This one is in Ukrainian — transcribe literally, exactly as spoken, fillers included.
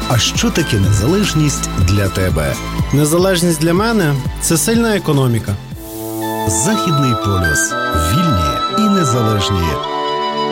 А що таке незалежність для тебе? Незалежність для мене – це сильна економіка. Західний полюс. Вільні і незалежні.